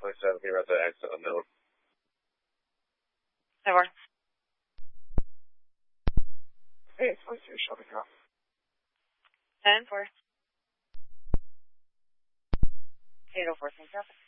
27, you're at the exit unknown. 4. Hey, 22, Shelby Cross. 10-4. 804, same traffic.